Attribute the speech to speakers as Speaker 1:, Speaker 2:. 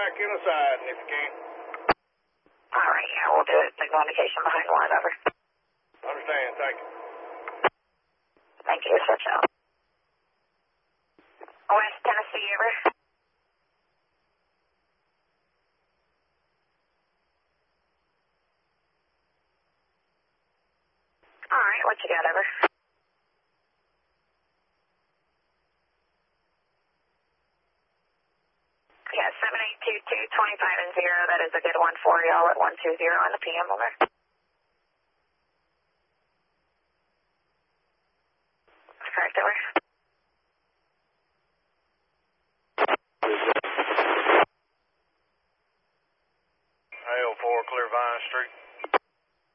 Speaker 1: back in the siding if you can.
Speaker 2: All right, yeah, we'll do it. Signal indication behind one, over.
Speaker 1: Understand, thank you.
Speaker 2: Thank you, switch out. West Tennessee, over. All right, what you got, over? Yeah, 7822-25 and 0. That is a good one for y'all at 120 on the PM, over. Correct, over.
Speaker 1: AL4, clear Vine Street.